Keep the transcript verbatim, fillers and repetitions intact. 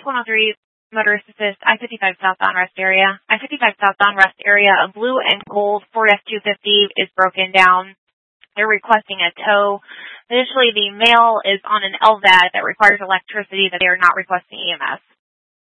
one oh three, motorist assist, I fifty-five southbound rest area. I fifty-five southbound rest area, a blue and gold Ford F two fifty is broken down. They're requesting a tow. Additionally, the male is on an L V A D that requires electricity, that they are not requesting E M S.